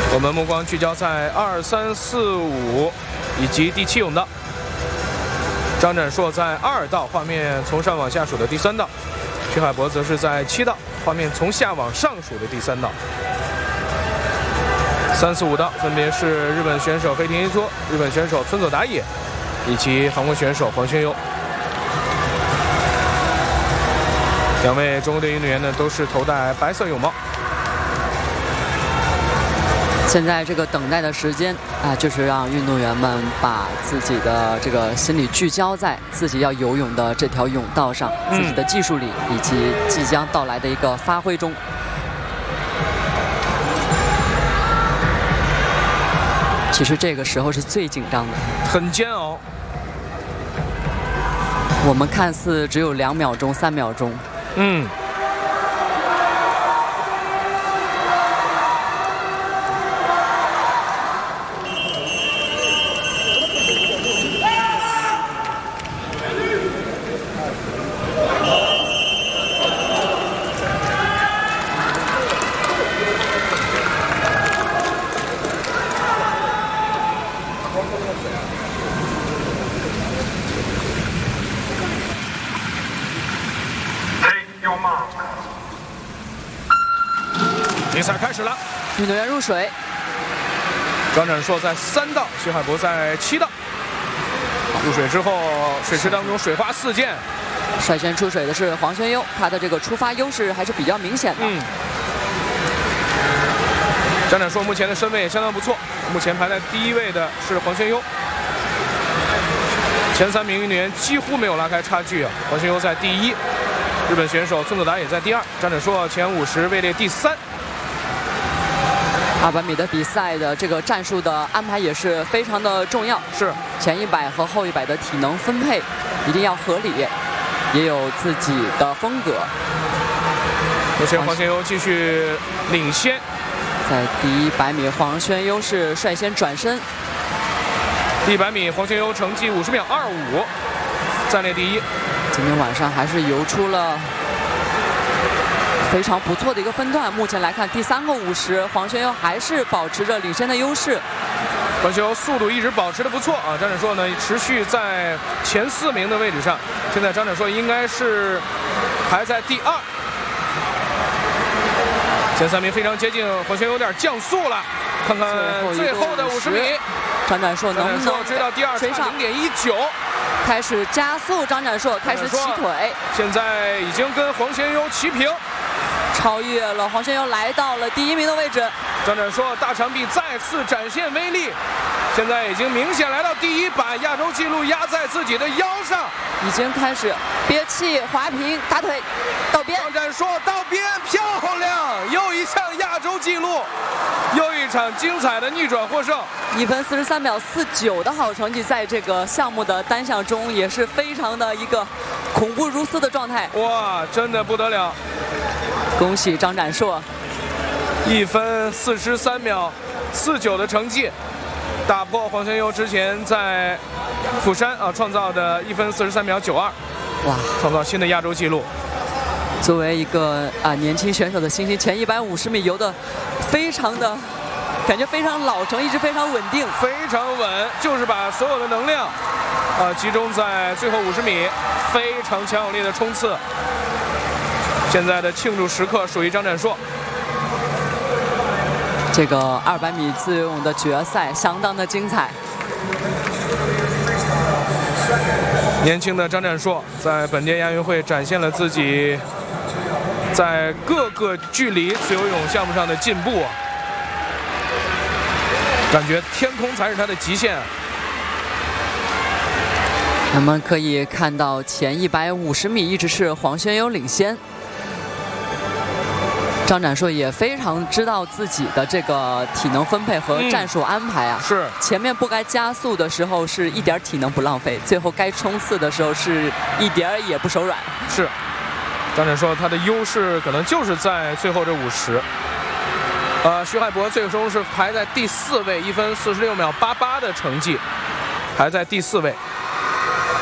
我们目光聚焦在2、3、4、5以及第7甬道。张展硕在2道，画面从上往下数的第3道；徐海博则是在7道，画面从下往上数的第3道。3、4、5道分别是日本选手黑田一作、日本选手村佐达也以及韩国选手黄宣优。两位中国队运动员呢都是头戴白色泳帽。 现在这个等待的时间啊，就是让运动员们把自己的这个心理聚焦在自己要游泳的这条泳道上，自己的技术里以及即将到来的一个发挥中。其实这个时候是最紧张的， 很煎熬。 我们看似只有2秒钟、3秒钟， 比赛开始了， 运动员入水。 张展硕在3道，徐海博在7道。入水之后，水池当中水花四溅。 率先出水的是黄宣优，他的这个出发优势还是比较明显的。 张展硕目前的身位也相当不错，目前排在第1位的是黄宣优。前3名运动员几乎没有拉开差距啊，黄宣优在第1，日本选手村佐达也在第2，张展硕前50位列第3。 200米的比赛的这个战术的安排也是非常的重要， 是前100和后100的体能分配一定要合理，也有自己的风格。 目前黄宣优继续领先， 在第100米，黄宣优是率先转身。 第100米，黄宣优成绩50秒25，暂列第1。 今天晚上还是游出了非常不错的一个分段。目前来看，第3个50，黄宣优还是保持着领先的优势。 黄宣优速度一直保持的不错啊，张展硕呢持续在前4名的位置上。现在张展硕应该是排在第2，前3名非常接近，黄宣优有点降速了。看看最后的50米， 张展硕能不能追到第2， 追上 0.19， 开始加速。张展硕开始起腿， 现在已经跟黄宣优齐平， 超越了黄宣优，来到了第1名的位置。 张展硕大长臂再次展现威力，现在已经明显来到第1板，亚洲纪录压在自己的腰上， 已经开始憋气滑平打腿到边。 张展硕到边，漂亮，又一项亚洲纪录，又一场精彩的逆转获胜。 1分43秒49的好成绩，在这个项目的单项中也是非常的一个恐怖如斯的状态。 哇，真的不得了！ 恭喜张展硕 ，1分43秒49的成绩，打破黄宣优之前在釜山创造的1分43秒92，哇，创造新的亚洲纪录。 作为一个年轻选手的新星，前150米游的非常的感觉非常老成，一直非常稳定， 非常稳，就是把所有的能量集中在最后50米，非常强有力的冲刺。现在的庆祝时刻属于张展硕。 这个200米自由泳的决赛相当的精彩。 年轻的张展硕在本届亚运会展现了自己在各个距离自由泳项目上的进步，感觉天空才是他的极限。 我们可以看到前150米一直是黄宣优领先，张展硕也非常知道自己的这个体能分配和战术安排啊。 是前面不该加速的时候是一点体能不浪费，最后该冲刺的时候是一点也不手软。 是，张展硕他的优势可能就是在最后这50。徐海博最终是排在第4位，1分46秒88的成绩，排在第4位。